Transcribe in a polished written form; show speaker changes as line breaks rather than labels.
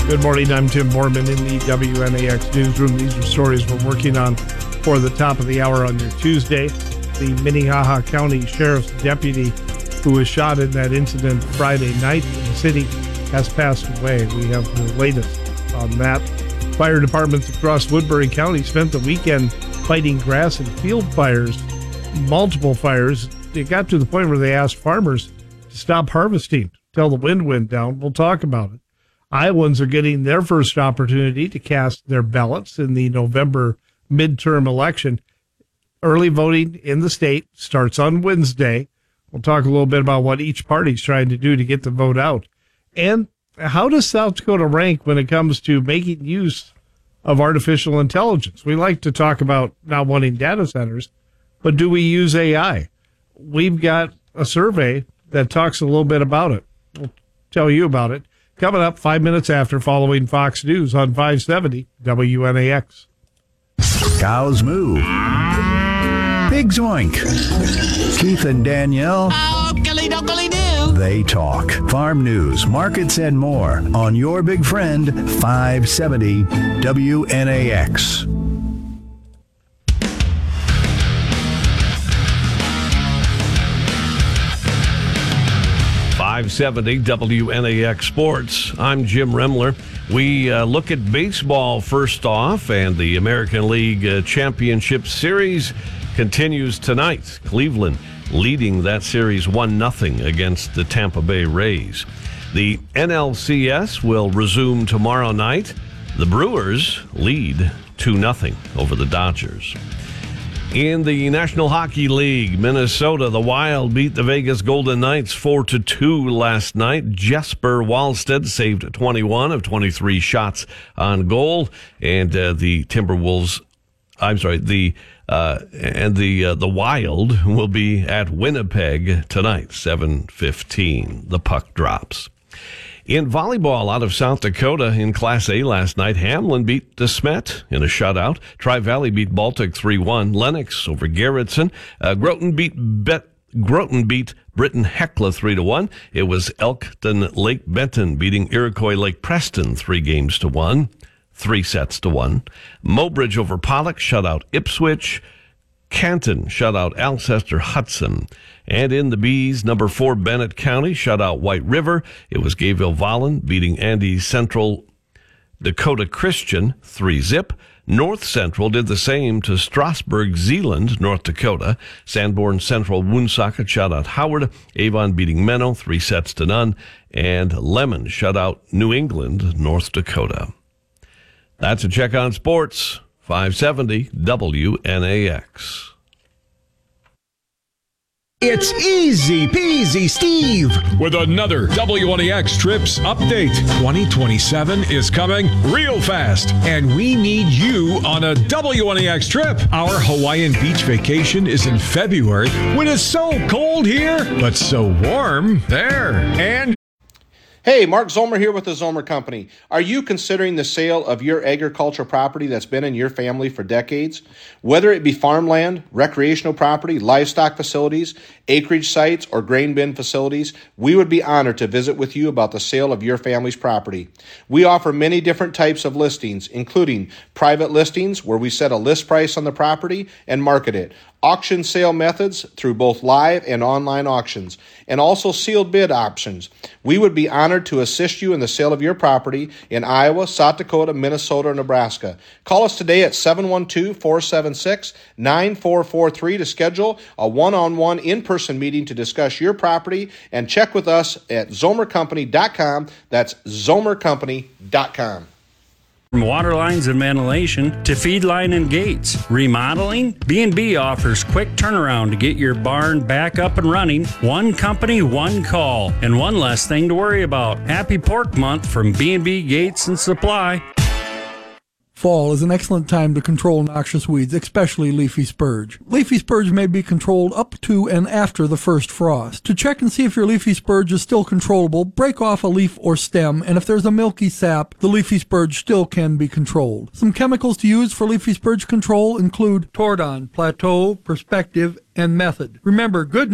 Good morning, I'm Tim Borman in the WNAX newsroom. These are stories we're working on for the top of the hour on your Tuesday. The Minnehaha County Sheriff's deputy who was shot in that incident Friday night in the city has passed away. We have the latest on that. Fire departments across Woodbury County spent the weekend fighting grass and field fires, multiple fires. It got to the point where they asked farmers to stop harvesting till the wind went down. We'll talk about it. Iowans are getting their first opportunity to cast their ballots in the November midterm election. Early voting in the state starts on Wednesday. We'll talk a little bit about what each party's trying to do to get the vote out. And how does South Dakota rank when it comes to making use of artificial intelligence? We like to talk about not wanting data centers, but do we use AI? We've got a survey that talks a little bit about it. We'll tell you about it coming up 5 minutes after, following Fox News on 570 WNAX.
Cows moo. Pigs oink. Keith and Danielle. They talk. Farm news, markets, and more on your big friend 570 WNAX.
.570 WNAX Sports. I'm Jim Remler. We look at baseball first off, and the American League Championship Series continues tonight. Cleveland leading that series 1-0 against the Tampa Bay Rays. The NLCS will resume tomorrow night. The Brewers lead 2-0 over the Dodgers. In the National Hockey League, Minnesota, the Wild beat the Vegas Golden Knights 4-2 last night. Jesper Wallstedt saved 21 of 23 shots on goal, and the Wild will be at Winnipeg tonight, 7:15. The puck drops. In volleyball out of South Dakota in Class A last night, Hamlin beat DeSmet in a shutout. Tri-Valley beat Baltic 3-1. Lennox over Garrettson. Groton beat Britton Hecla 3-1. It was Elkton Lake Benton beating Iroquois Lake Preston 3-1. 3-1. Mobridge over Pollock shut out Ipswich. Canton shut out Alcester Hudson. And in the B's, number 4 Bennett County shut out White River. It was Gayville-Vollen beating Andy Central Dakota Christian 3-0. North Central did the same to Strasburg, Zeeland, North Dakota. Sanborn Central Woonsocket shut out Howard. Avon beating Menno 3-0. And Lemon shut out New England, North Dakota. That's a check on sports. 570 WNAX.
It's Easy Peasy Steve with another WNAX Trips update. 2027 is coming real fast, and we need you on a WNAX trip. Our Hawaiian beach vacation is in February when it's so cold here, but so warm there. And
hey, Mark Zomer here with the Zomer Company. Are you considering the sale of your agricultural property that's been in your family for decades? Whether it be farmland, recreational property, livestock facilities, acreage sites, or grain bin facilities, we would be honored to visit with you about the sale of your family's property. We offer many different types of listings, including private listings where we set a list price on the property and market it, auction sale methods through both live and online auctions, and also sealed bid options. We would be honored to assist you in the sale of your property in Iowa, South Dakota, Minnesota, or Nebraska. Call us today at 712-476-9443 to schedule a one-on-one in-person meeting to discuss your property, and check with us at zomercompany.com. That's zomercompany.com.
From water lines and ventilation to feed line and gates, remodeling, B&B offers quick turnaround to get your barn back up and running. One company, one call, and one less thing to worry about. Happy Pork Month from B&B Gates and Supply.
Fall is an excellent time to control noxious weeds, especially leafy spurge. Leafy spurge may be controlled up to and after the first frost. To check and see if your leafy spurge is still controllable, break off a leaf or stem, and if there's a milky sap, the leafy spurge still can be controlled. Some chemicals to use for leafy spurge control include Tordon, Plateau, Perspective, and Method. Remember, good